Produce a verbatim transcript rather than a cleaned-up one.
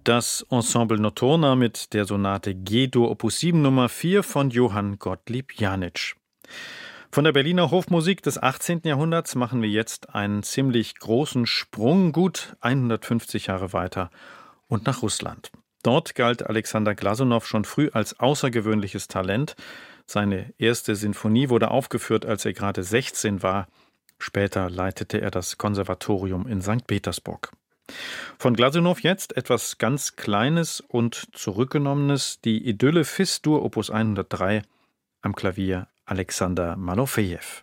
Das Ensemble Notturna mit der Sonate G-Dur Opus sieben Nummer vier von Johann Gottlieb Janitsch. Von der Berliner Hofmusik des achtzehnten Jahrhunderts machen wir jetzt einen ziemlich großen Sprung, gut hundertfünfzig Jahre weiter und nach Russland. Dort galt Alexander Glasunow schon früh als außergewöhnliches Talent. Seine erste Sinfonie wurde aufgeführt, als er gerade sechzehn war. Später leitete er das Konservatorium in Sankt Petersburg. Von Glasunow jetzt etwas ganz Kleines und Zurückgenommenes, die Idylle Fis-Dur Opus hundertdrei, am Klavier Alexander Malofejew.